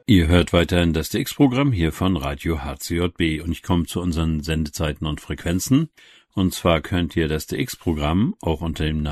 Ihr hört weiterhin das DX-Programm hier von Radio HCJB und ich komme zu unseren Sendezeiten und Frequenzen. Und zwar könnt ihr das DX-Programm auch unter dem